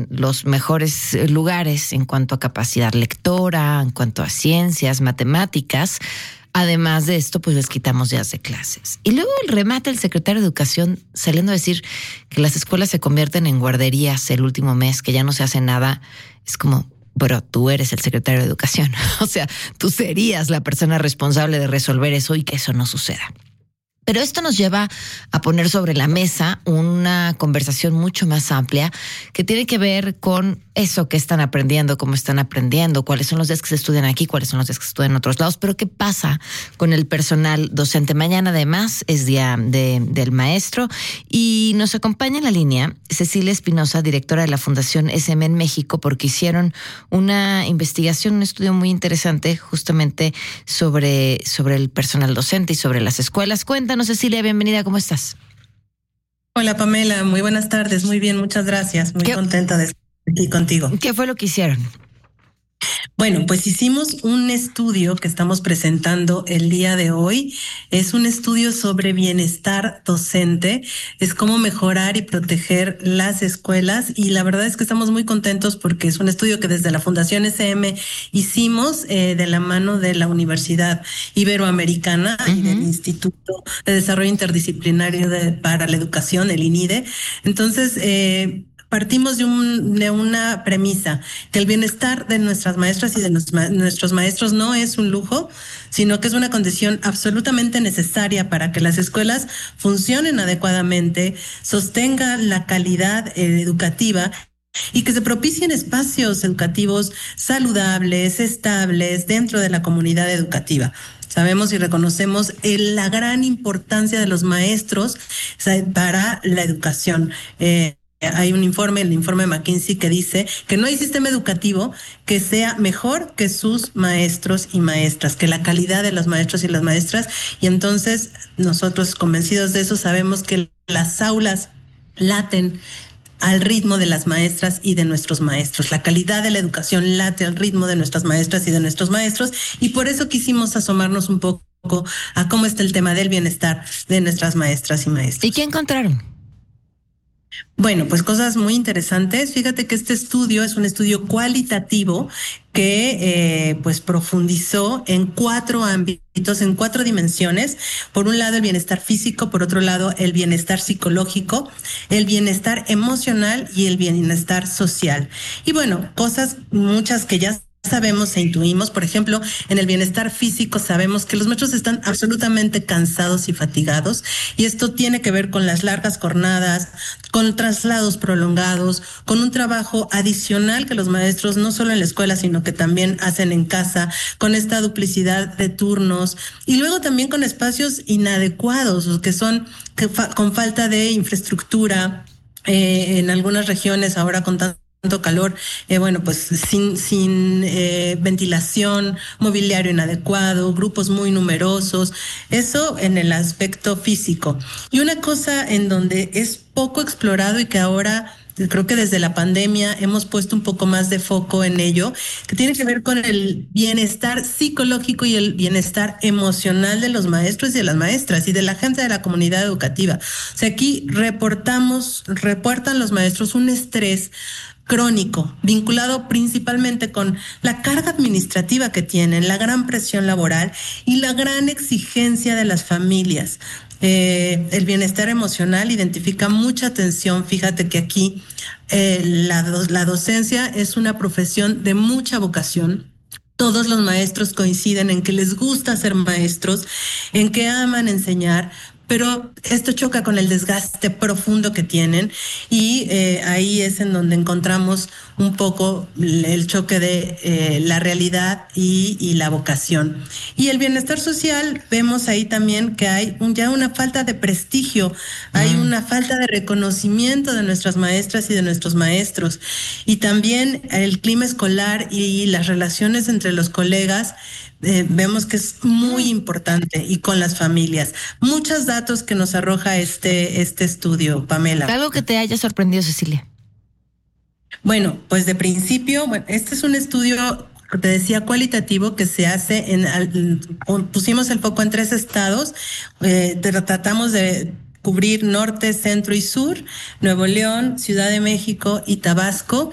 en los mejores lugares en cuanto a capacidad lectora, en cuanto a ciencias, matemáticas. Además de esto, pues les quitamos días de clases. Y luego el remate del secretario de Educación saliendo a decir que las escuelas se convierten en guarderías el último mes, que ya no se hace nada. Es como, pero tú eres el secretario de Educación. O sea, tú serías la persona responsable de resolver eso y que eso no suceda. Pero esto nos lleva a poner sobre la mesa una conversación mucho más amplia que tiene que ver con eso que están aprendiendo, cómo están aprendiendo, cuáles son los días que se estudian aquí, cuáles son los días que se estudian en otros lados, pero qué pasa con el personal docente. Mañana además es día del maestro y nos acompaña en la línea Cecilia Espinosa, directora de la Fundación SM en México, porque hicieron una investigación, un estudio muy interesante justamente sobre el personal docente y sobre las escuelas. Cuéntanos, Cecilia, bienvenida, ¿cómo estás? Hola, Pamela, muy buenas tardes, muy bien, muchas gracias, muy contenta de estar aquí contigo. ¿Qué fue lo que hicieron? Bueno, pues hicimos un estudio que estamos presentando el día de hoy. Es un estudio sobre bienestar docente, es cómo mejorar y proteger las escuelas, y la verdad es que estamos muy contentos porque es un estudio que desde la Fundación SM hicimos de la mano de la Universidad Iberoamericana y del Instituto de Desarrollo Interdisciplinario para la Educación, el INIDE. Entonces, partimos de una premisa, que el bienestar de nuestras maestras y de nuestros maestros no es un lujo, sino que es una condición absolutamente necesaria para que las escuelas funcionen adecuadamente, sostengan la calidad educativa y que se propicien espacios educativos saludables, estables dentro de la comunidad educativa. Sabemos y reconocemos la gran importancia de los maestros para la educación. Hay un informe, el informe McKinsey, que dice que no hay sistema educativo que sea mejor que sus maestros y maestras, que la calidad de los maestros y las maestras. Y entonces nosotros, convencidos de eso, sabemos que las aulas laten al ritmo de las maestras y de nuestros maestros. La calidad de la educación late al ritmo de nuestras maestras y de nuestros maestros, y por eso quisimos asomarnos un poco a cómo está el tema del bienestar de nuestras maestras y maestros. ¿Y qué encontraron? Bueno, pues cosas muy interesantes. Fíjate que este estudio es un estudio cualitativo que pues profundizó en 4 ámbitos, en 4 dimensiones. Por un lado, el bienestar físico; por otro lado, el bienestar psicológico, el bienestar emocional y el bienestar social. Y bueno, cosas muchas que ya sabemos e intuimos. Por ejemplo, en el bienestar físico sabemos que los maestros están absolutamente cansados y fatigados, y esto tiene que ver con las largas jornadas, con traslados prolongados, con un trabajo adicional que los maestros no solo en la escuela, sino que también hacen en casa, con esta duplicidad de turnos, y luego también con espacios inadecuados, con falta de infraestructura, en algunas regiones ahora con tanto calor, bueno, pues sin ventilación, mobiliario inadecuado, grupos muy numerosos. Eso en el aspecto físico. Y una cosa en donde es poco explorado y que ahora creo que desde la pandemia hemos puesto un poco más de foco en ello, que tiene que ver con el bienestar psicológico y el bienestar emocional de los maestros y de las maestras y de la gente de la comunidad educativa. O sea, aquí reportan los maestros un estrés crónico, vinculado principalmente con la carga administrativa que tienen, la gran presión laboral y la gran exigencia de las familias. El bienestar emocional identifica mucha atención. Fíjate que aquí la docencia es una profesión de mucha vocación. Todos los maestros coinciden en que les gusta ser maestros, en que aman enseñar, pero esto choca con el desgaste profundo que tienen, y ahí es en donde encontramos un poco el choque de la realidad y la vocación. Y el bienestar social, vemos ahí también que hay ya una falta de prestigio, hay una falta de reconocimiento de nuestras maestras y de nuestros maestros, y también el clima escolar y las relaciones entre los colegas. Vemos que es muy importante, y con las familias. Muchos datos que nos arroja este estudio, Pamela. ¿Algo que te haya sorprendido, Cecilia? Bueno, pues de principio, este es un estudio, te decía, cualitativo, que se hace pusimos el foco en 3 estados, tratamos de cubrir norte, centro y sur, Nuevo León, Ciudad de México y Tabasco,